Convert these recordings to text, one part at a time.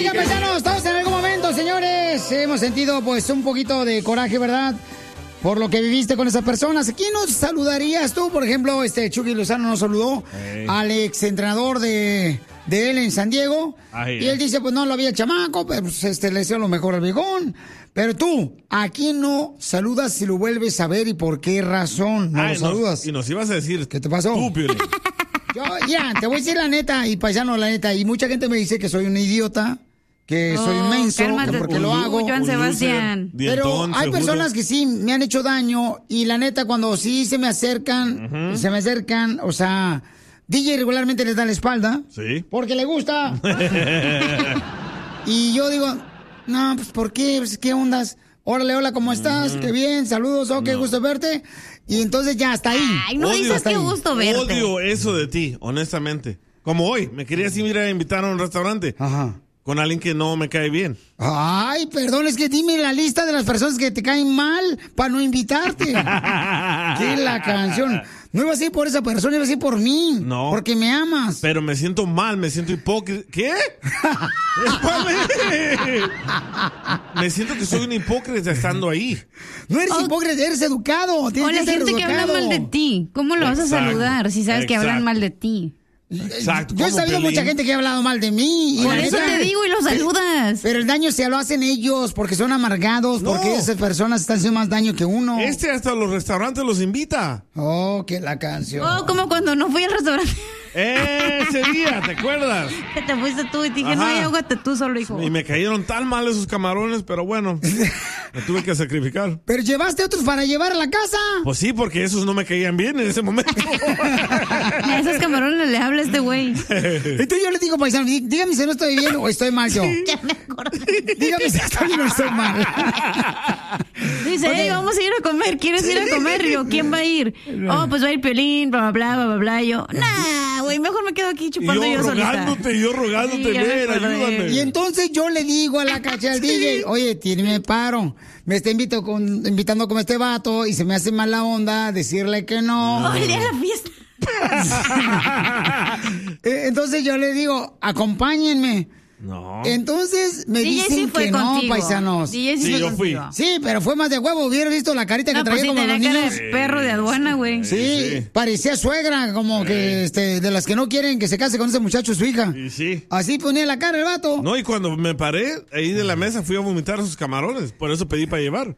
Oiga, paisanos, todos en algún momento, señores, hemos sentido pues un poquito de coraje, ¿verdad? Por lo que viviste con esas personas. ¿A quién nos saludarías tú? Por ejemplo, Chucky Lozano nos saludó al exentrenador de él en San Diego. Y él dice, pues no lo había el chamaco, pero pues, le deseo lo mejor al viejón. Pero tú, ¿a quién no saludas si lo vuelves a ver y por qué razón no lo saludas? Y nos ibas a decir, ¿qué te pasó? Tú, Piolín. Yo, te voy a decir la neta, y paisano, la neta, y mucha gente me dice que soy un idiota, que soy un menso, porque lo hago. Joan Sebastián. Pero hay personas que sí me han hecho daño, y la neta, cuando sí se me acercan, o sea, DJ regularmente les da la espalda. Sí. Porque le gusta. Y yo digo, no, pues, ¿por qué? Pues, ¿qué ondas? Órale, hola, ¿cómo estás? Qué bien, saludos, qué gusto verte. Y entonces ya, hasta ahí. Ay, no dices qué gusto verte. Odio eso de ti, honestamente. Como hoy, me querías ir a invitar a un restaurante. Ajá. Con alguien que no me cae bien. Ay, perdón, es que dime la lista de las personas que te caen mal para no invitarte. ¿Qué la canción? No iba a ser por esa persona, iba a ser por mí. No. Porque me amas. Pero me siento mal, me siento hipócrita. ¿Qué? Me siento que soy un hipócrita estando ahí. No eres hipócrita, eres educado. O la gente que habla mal de ti. ¿Cómo lo vas a saludar si sabes que hablan mal de ti? Exacto. Yo he sabido mucha gente que ha hablado mal de mí. Por eso te digo y lo saludas. Pero el daño se lo hacen ellos porque son amargados, porque esas personas están haciendo más daño que uno. Hasta los restaurantes los invita. Oh, que la canción. Oh, como cuando no fui al restaurante. Ese día, ¿te acuerdas? Que te fuiste tú y te dije, no, ahógate tú solo, hijo. Y me cayeron tan mal esos camarones, pero bueno, me tuve que sacrificar. ¿Pero llevaste otros para llevar a la casa? Pues sí, porque esos no me caían bien en ese momento. A esos camarones le habla este güey. Entonces yo le digo, paisano, dígame si no estoy bien o estoy mal yo. Ya me acordé. Dígame si estoy bien o estoy mal. Dice, hey, vamos a ir a comer, ¿quieres ir a comer? Y yo, ¿quién va a ir? Oh, pues va a ir Piolín, bla, bla, bla, bla, bla. Y yo, nah, güey, mejor me quedo aquí chupando yo solita. Yo rogándote, ven, ayúdame. Y entonces yo le digo a la cacha al DJ, oye, me paro. Me está invitando a comer este vato y se me hace mala onda decirle que no. Oh, el día de la fiesta. Entonces yo le digo, acompáñenme. No. Entonces me DJ dicen sí fue que contigo. no, paisanos. DJ Sí, yo fui. Sí, pero fue más de huevo. Hubiera visto la carita que traía pues como tenía los cara niños. de perro de aduana, güey. Sí, parecía suegra, como que de las que no quieren que se case con ese muchacho su hija. Y sí. Así ponía la cara el vato. No, y cuando me paré ahí de la mesa fui a vomitar sus camarones. Por eso pedí para llevar.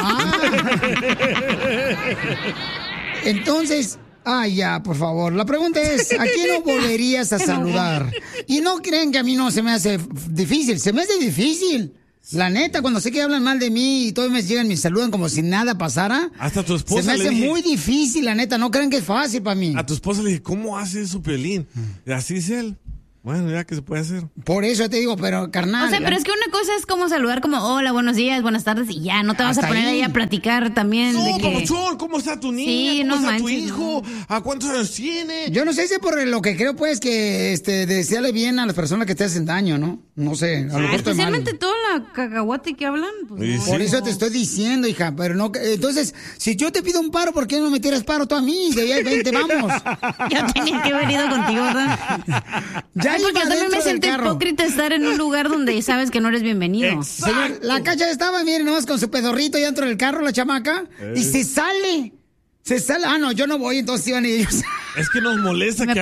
Entonces, ya, por favor. La pregunta es, ¿a quién no volverías a saludar? Y no creen que a mí no se me hace difícil. Se me hace difícil. La neta, cuando sé que hablan mal de mí y todos me llegan y me saludan como si nada pasara. Hasta tu esposa se me hace le dije, muy difícil, la neta. No creen que es fácil para mí. A tu esposa le dije, ¿cómo hace eso, Piolín? Y así es él. Bueno, ya que se puede hacer. Por eso te digo, pero carnal. O sea, pero es que una cosa es como saludar como, hola, buenos días, buenas tardes, y ya, no te vas a poner ahí a platicar también. No, de que... papuchón, ¿cómo está tu niña? Sí, ¿Cómo no está tu manches, hijo? ¿A cuántos años tiene? Yo no sé si por lo que creo, pues, que desearle bien a las personas que te hacen daño, ¿no? No sé, a lo mejor estoy mal. Especialmente toda la cacahuate que hablan. Pues, Sí, no. Por eso te estoy diciendo, hija, pero no. Entonces, si yo te pido un paro, ¿por qué no me tiras paro tú a mí? De ahí, vente, vamos. Ya tenía que haber ido contigo, ¿verdad? Ya porque yo también me siento carro. hipócrita estar en un lugar donde sabes que no eres bienvenido. Señor, la cacha estaba, miren, nomás con su pedorrito ya dentro del carro, la chamaca, y se sale. Se sale. Ah, no, yo no voy, entonces iban ellos. Es que nos molesta que